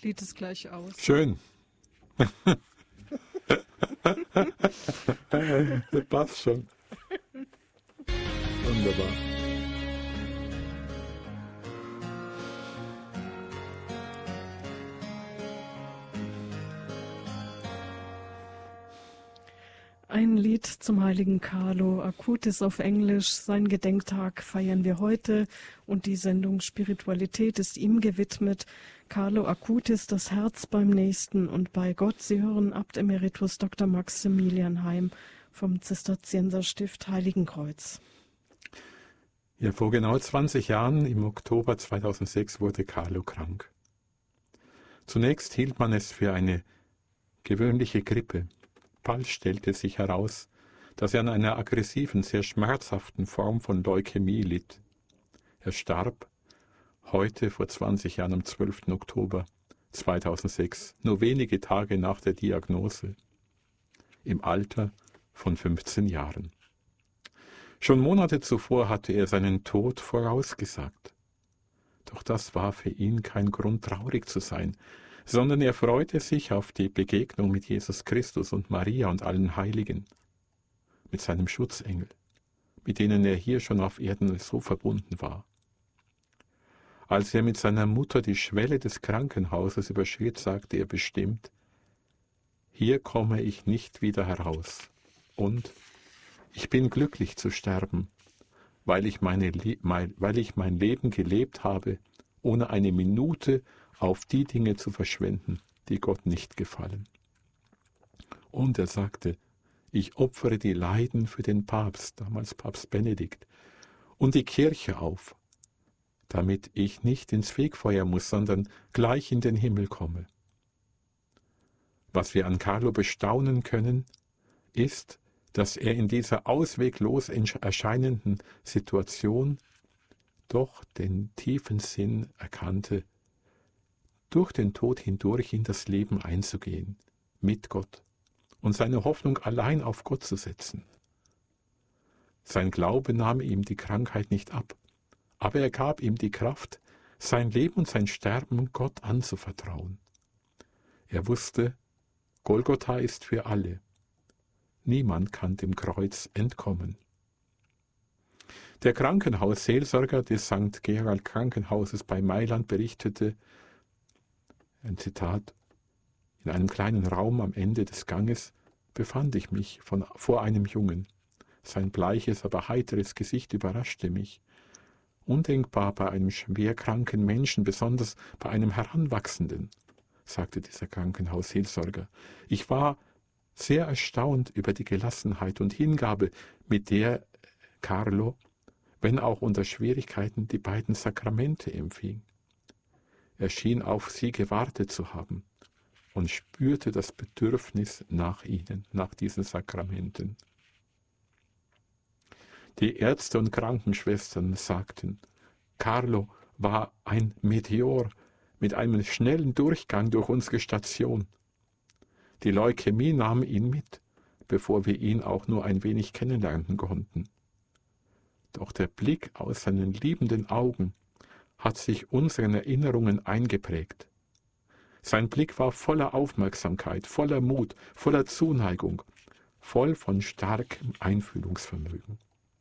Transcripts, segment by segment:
Lied ist gleich aus. Schön. Das passt schon. Wunderbar. Ein Lied zum heiligen Carlo Acutis auf Englisch. Sein Gedenktag feiern wir heute und die Sendung Spiritualität ist ihm gewidmet. Carlo Acutis, das Herz beim Nächsten und bei Gott. Sie hören Abt Emeritus Dr. Maximilian Heim vom Zisterzienserstift Heiligenkreuz. Ja, vor genau 20 Jahren, im Oktober 2006, wurde Carlo krank. Zunächst hielt man es für eine gewöhnliche Grippe. Bald stellte sich heraus, dass er an einer aggressiven, sehr schmerzhaften Form von Leukämie litt. Er starb heute vor 20 Jahren am 12. Oktober 2006, nur wenige Tage nach der Diagnose, im Alter von 15 Jahren. Schon Monate zuvor hatte er seinen Tod vorausgesagt. Doch das war für ihn kein Grund, traurig zu sein, sondern er freute sich auf die Begegnung mit Jesus Christus und Maria und allen Heiligen, mit seinem Schutzengel, mit denen er hier schon auf Erden so verbunden war. Als er mit seiner Mutter die Schwelle des Krankenhauses überschritt, sagte er bestimmt: Hier komme ich nicht wieder heraus, und ich bin glücklich zu sterben, weil ich mein Leben gelebt habe, ohne eine Minute auf die Dinge zu verschwenden, die Gott nicht gefallen. Und er sagte: Ich opfere die Leiden für den Papst, damals Papst Benedikt, und die Kirche auf, damit ich nicht ins Fegfeuer muss, sondern gleich in den Himmel komme. Was wir an Carlo bestaunen können, ist, dass er in dieser ausweglos erscheinenden Situation doch den tiefen Sinn erkannte, durch den Tod hindurch in das Leben einzugehen, mit Gott, und seine Hoffnung allein auf Gott zu setzen. Sein Glaube nahm ihm die Krankheit nicht ab, aber er gab ihm die Kraft, sein Leben und sein Sterben Gott anzuvertrauen. Er wusste, Golgotha ist für alle. Niemand kann dem Kreuz entkommen. Der Krankenhausseelsorger des St. Gerald Krankenhauses bei Mailand berichtete, ein Zitat: In einem kleinen Raum am Ende des Ganges befand ich mich vor einem Jungen. Sein bleiches, aber heiteres Gesicht überraschte mich. Undenkbar bei einem schwerkranken Menschen, besonders bei einem Heranwachsenden, sagte dieser Krankenhausseelsorger. Ich war sehr erstaunt über die Gelassenheit und Hingabe, mit der Carlo, wenn auch unter Schwierigkeiten, die beiden Sakramente empfing. Er schien auf sie gewartet zu haben und spürte das Bedürfnis nach ihnen, nach diesen Sakramenten. Die Ärzte und Krankenschwestern sagten, Carlo war ein Meteor mit einem schnellen Durchgang durch unsere Station. Die Leukämie nahm ihn mit, bevor wir ihn auch nur ein wenig kennenlernen konnten. Doch der Blick aus seinen liebenden Augen hat sich unseren Erinnerungen eingeprägt. Sein Blick war voller Aufmerksamkeit, voller Mut, voller Zuneigung, voll von starkem Einfühlungsvermögen.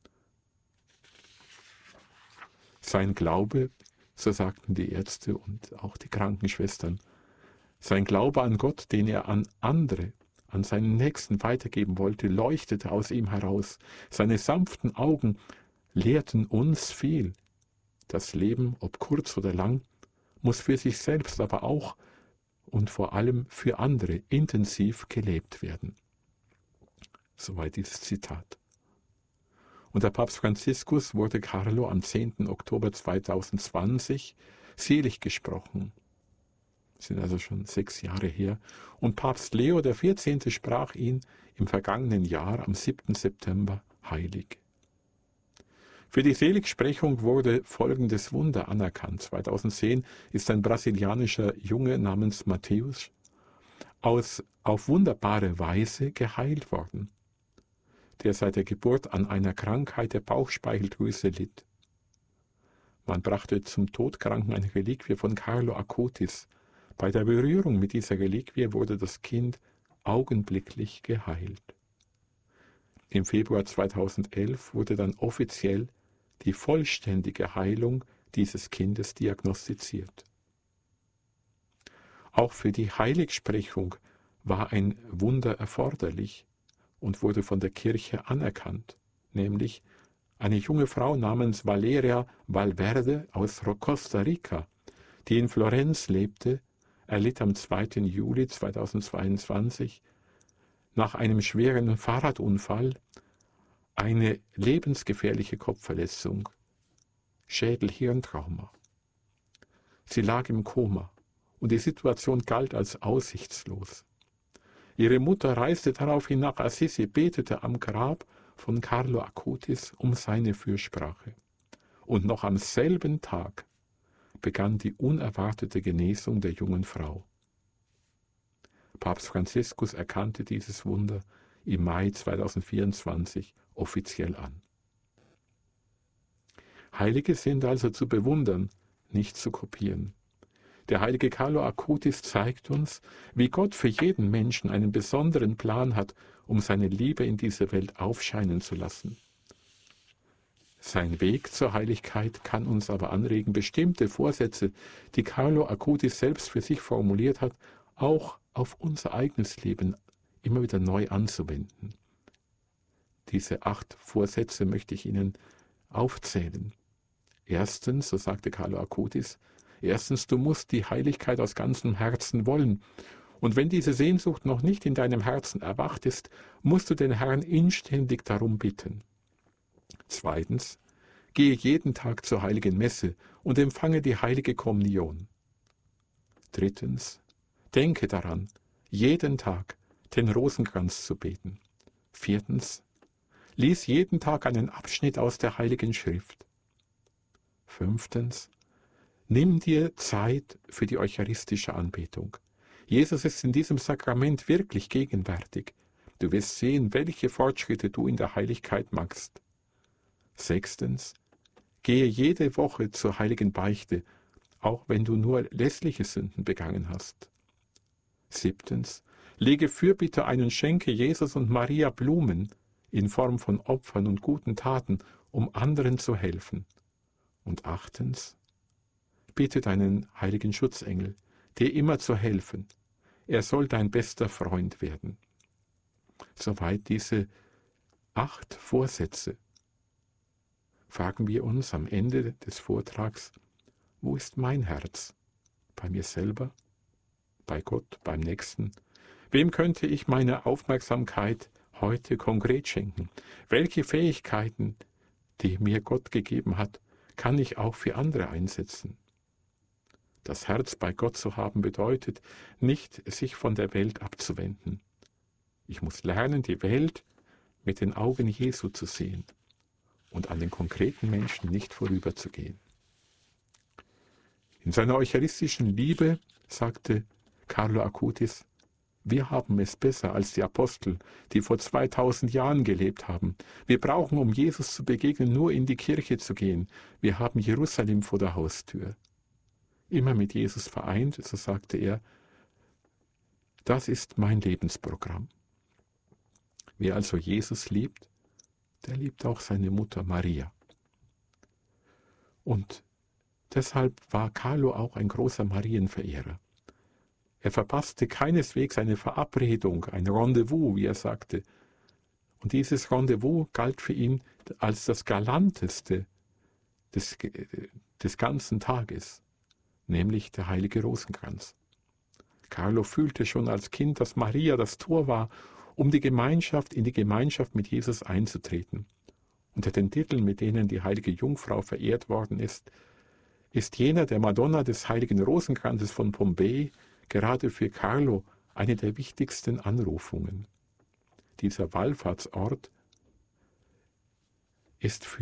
Sein Glaube, so sagten die Ärzte und auch die Krankenschwestern, sein Glaube an Gott, den er an andere, an seinen Nächsten weitergeben wollte, leuchtete aus ihm heraus. Seine sanften Augen lehrten uns viel. Das Leben, ob kurz oder lang, muss für sich selbst, aber auch und vor allem für andere intensiv gelebt werden. Soweit dieses Zitat. Und der Papst Franziskus wurde Carlo am 10. Oktober 2020 selig gesprochen. Das sind also schon 6 Jahre her. Und Papst Leo XIV. Sprach ihn im vergangenen Jahr am 7. September heilig. Für die Seligsprechung wurde folgendes Wunder anerkannt. 2010 ist ein brasilianischer Junge namens Matthäus auf wunderbare Weise geheilt worden, der seit der Geburt an einer Krankheit der Bauchspeicheldrüse litt. Man brachte zum Todkranken eine Reliquie von Carlo Acutis Bei der Berührung mit dieser Reliquie wurde das Kind augenblicklich geheilt. Im Februar 2011 wurde dann offiziell die vollständige Heilung dieses Kindes diagnostiziert. Auch für die Heiligsprechung war ein Wunder erforderlich und wurde von der Kirche anerkannt, nämlich eine junge Frau namens Valeria Valverde aus Costa Rica, die in Florenz lebte, erlitt am 2. Juli 2022 nach einem schweren Fahrradunfall eine lebensgefährliche Kopfverletzung, Schädel-Hirntrauma. Sie lag im Koma und die Situation galt als aussichtslos. Ihre Mutter reiste daraufhin nach Assisi, betete am Grab von Carlo Acutis um seine Fürsprache. Und noch am selben Tag begann die unerwartete Genesung der jungen Frau. Papst Franziskus erkannte dieses Wunder im Mai 2024 offiziell an. Heilige sind also zu bewundern, nicht zu kopieren. Der heilige Carlo Acutis zeigt uns, wie Gott für jeden Menschen einen besonderen Plan hat, um seine Liebe in dieser Welt aufscheinen zu lassen. Sein Weg zur Heiligkeit kann uns aber anregen, bestimmte Vorsätze, die Carlo Acutis selbst für sich formuliert hat, auch auf unser eigenes Leben immer wieder neu anzuwenden. Diese 8 Vorsätze möchte ich Ihnen aufzählen. Erstens, so sagte Carlo Acutis, du musst die Heiligkeit aus ganzem Herzen wollen. Und wenn diese Sehnsucht noch nicht in deinem Herzen erwacht ist, musst du den Herrn inständig darum bitten. Zweitens, gehe jeden Tag zur heiligen Messe und empfange die heilige Kommunion. Drittens, denke daran, jeden Tag den Rosenkranz zu beten. Viertens, lies jeden Tag einen Abschnitt aus der Heiligen Schrift. Fünftens, nimm dir Zeit für die eucharistische Anbetung. Jesus ist in diesem Sakrament wirklich gegenwärtig. Du wirst sehen, welche Fortschritte du in der Heiligkeit machst. Sechstens, gehe jede Woche zur heiligen Beichte, auch wenn du nur lässliche Sünden begangen hast. Siebtens, lege Fürbitte ein und schenke Jesus und Maria Blumen in Form von Opfern und guten Taten, um anderen zu helfen. Und achtens, bitte deinen heiligen Schutzengel, dir immer zu helfen. Er soll dein bester Freund werden. Soweit diese 8 Vorsätze. Fragen wir uns am Ende des Vortrags, wo ist mein Herz? Bei mir selber? Bei Gott? Beim Nächsten? Wem könnte ich meine Aufmerksamkeit heute konkret schenken? Welche Fähigkeiten, die mir Gott gegeben hat, kann ich auch für andere einsetzen? Das Herz bei Gott zu haben bedeutet, nicht sich von der Welt abzuwenden. Ich muss lernen, die Welt mit den Augen Jesu zu sehen und an den konkreten Menschen nicht vorüberzugehen. In seiner eucharistischen Liebe sagte Carlo Acutis, wir haben es besser als die Apostel, die vor 2000 Jahren gelebt haben. Wir brauchen, um Jesus zu begegnen, nur in die Kirche zu gehen. Wir haben Jerusalem vor der Haustür. Immer mit Jesus vereint, so sagte er, das ist mein Lebensprogramm. Wer also Jesus liebt, der liebt auch seine Mutter Maria. Und deshalb war Carlo auch ein großer Marienverehrer. Er verpasste keineswegs eine Verabredung, ein Rendezvous, wie er sagte. Und dieses Rendezvous galt für ihn als das Galanteste des ganzen Tages, nämlich der heilige Rosenkranz. Carlo fühlte schon als Kind, dass Maria das Tor war, um in die Gemeinschaft mit Jesus einzutreten. Unter den Titeln, mit denen die heilige Jungfrau verehrt worden ist jener der Madonna des heiligen Rosenkranzes von Pompei gerade für Carlo eine der wichtigsten Anrufungen. Dieser Wallfahrtsort ist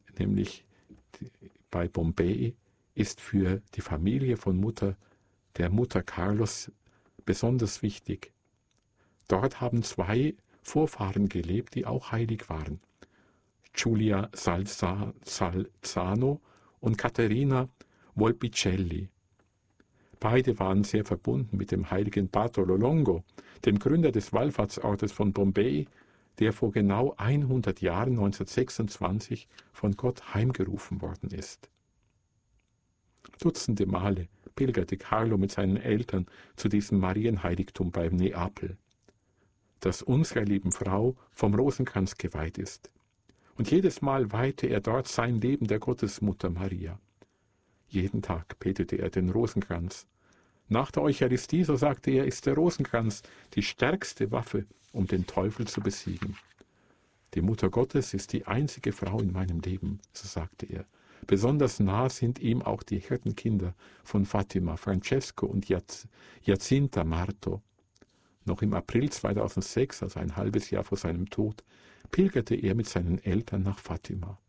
bei Pompei ist für die Familie der Mutter Carlos besonders wichtig. Dort haben 2 Vorfahren gelebt, die auch heilig waren. Giulia Salzano und Caterina Volpicelli. Beide waren sehr verbunden mit dem heiligen Bartolo Longo, dem Gründer des Wallfahrtsortes von Bombay, der vor genau 100 Jahren 1926 von Gott heimgerufen worden ist. Dutzende Male pilgerte Carlo mit seinen Eltern zu diesem Marienheiligtum bei Neapel, das unserer lieben Frau vom Rosenkranz geweiht ist. Und jedes Mal weihte er dort sein Leben der Gottesmutter Maria. Jeden Tag betete er den Rosenkranz. Nach der Eucharistie, so sagte er, ist der Rosenkranz die stärkste Waffe, um den Teufel zu besiegen. Die Mutter Gottes ist die einzige Frau in meinem Leben, so sagte er. Besonders nah sind ihm auch die Hirtenkinder von Fatima, Francesco und Jacinta Marto. Noch im April 2006, also ein halbes Jahr vor seinem Tod, pilgerte er mit seinen Eltern nach Fatima.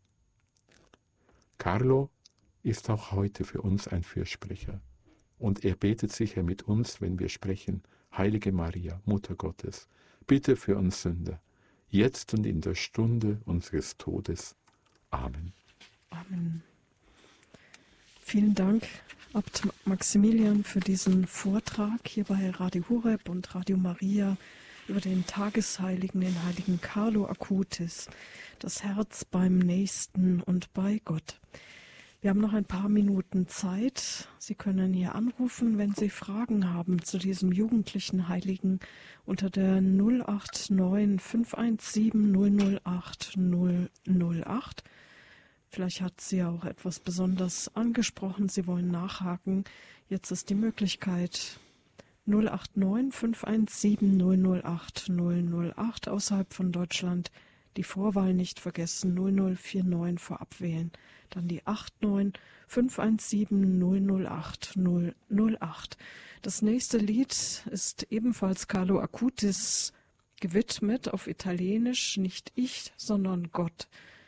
Carlo ist auch heute für uns ein Fürsprecher. Und er betet sicher mit uns, wenn wir sprechen: Heilige Maria, Mutter Gottes, bitte für uns Sünder, jetzt und in der Stunde unseres Todes. Amen. Amen. Vielen Dank, Abt Maximilian, für diesen Vortrag hier bei Radio Horeb und Radio Maria über den Tagesheiligen, den heiligen Carlo Acutis, das Herz beim Nächsten und bei Gott. Wir haben noch ein paar Minuten Zeit. Sie können hier anrufen, wenn Sie Fragen haben zu diesem jugendlichen Heiligen unter der 089 517 008 008. Vielleicht hat Sie auch etwas besonders angesprochen. Sie wollen nachhaken. Jetzt ist die Möglichkeit 089 517 008 008 außerhalb von Deutschland. Die Vorwahl nicht vergessen, 0049 vorab wählen. Dann die 89 517 008 008. Das nächste Lied ist ebenfalls Carlo Acutis gewidmet auf Italienisch. Nicht ich, sondern Gott.